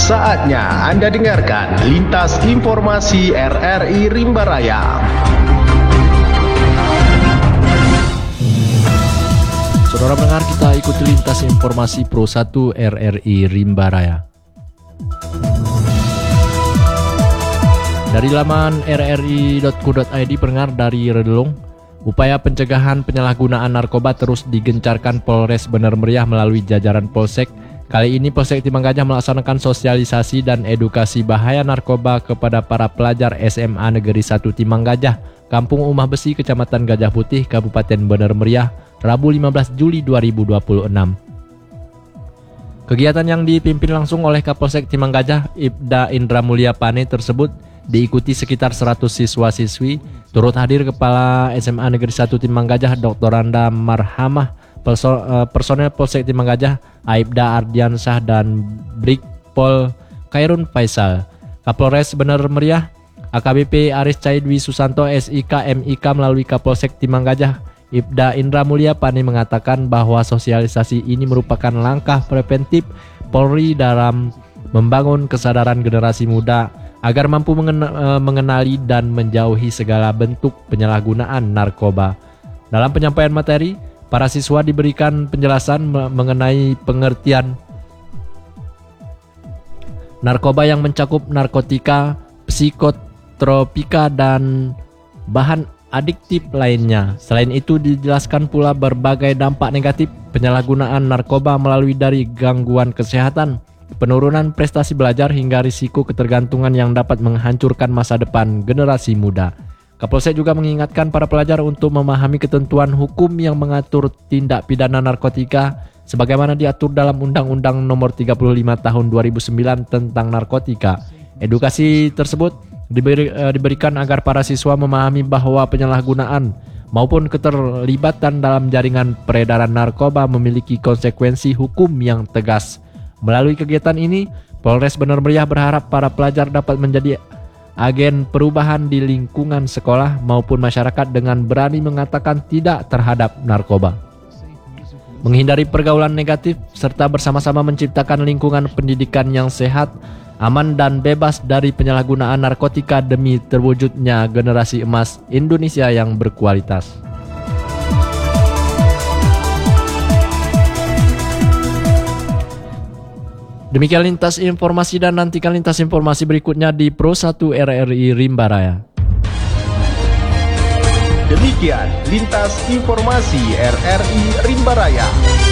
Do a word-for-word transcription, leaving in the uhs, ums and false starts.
Saatnya Anda dengarkan Lintas Informasi R R I Rimba Raya. Saudara pendengar, kita ikuti Lintas Informasi Pro satu R R I Rimba Raya. Dari laman r r i dot co dot i d, pendengar, dari Redlong, upaya pencegahan penyalahgunaan narkoba terus digencarkan Polres Bener Meriah melalui jajaran Polsek. Kali ini Polsek Timang Gajah melaksanakan sosialisasi dan edukasi bahaya narkoba kepada para pelajar S M A Negeri satu Timang Gajah, Kampung Umah Besi, Kecamatan Gajah Putih, Kabupaten Bener Meriah, Rabu lima belas Juli dua ribu dua puluh enam. Kegiatan yang dipimpin langsung oleh Kapolsek Timang Gajah, Ibda Indra Mulia Pane, tersebut diikuti sekitar seratus siswa-siswi. Turut hadir Kepala S M A Negeri satu Timang Gajah, Doktor Randa Marhamah, perso personel Polsek Timang Gajah, Aibda Ardiansyah, dan Brigpol Khairun Faisal. Kapolres Bener Meriah, A K B P Aris Caidwi Susanto S I K M I K, melalui Kapolsek Timang Gajah, Ibda Indra Mulia Pane, mengatakan bahwa sosialisasi ini merupakan langkah preventif Polri dalam membangun kesadaran generasi muda agar mampu mengenali dan menjauhi segala bentuk penyalahgunaan narkoba. Dalam penyampaian materi, para siswa diberikan penjelasan mengenai pengertian narkoba yang mencakup narkotika, psikotropika, dan bahan adiktif lainnya. Selain itu, dijelaskan pula berbagai dampak negatif penyalahgunaan narkoba melalui dari gangguan kesehatan, penurunan prestasi belajar, hingga risiko ketergantungan yang dapat menghancurkan masa depan generasi muda. Kapolsek juga mengingatkan para pelajar untuk memahami ketentuan hukum yang mengatur tindak pidana narkotika sebagaimana diatur dalam Undang-Undang Nomor tiga puluh lima Tahun dua ribu sembilan tentang narkotika. Edukasi tersebut diberi, eh, diberikan agar para siswa memahami bahwa penyalahgunaan maupun keterlibatan dalam jaringan peredaran narkoba memiliki konsekuensi hukum yang tegas. Melalui kegiatan ini, Polres Bener Meriah berharap para pelajar dapat menjadi agen perubahan di lingkungan sekolah maupun masyarakat dengan berani mengatakan tidak terhadap narkoba, menghindari pergaulan negatif, serta bersama-sama menciptakan lingkungan pendidikan yang sehat, aman, dan bebas dari penyalahgunaan narkotika demi terwujudnya generasi emas Indonesia yang berkualitas. Demikian lintas informasi, dan nantikan lintas informasi berikutnya di Pro satu R R I Rimba Raya. Demikian lintas informasi R R I Rimba Raya.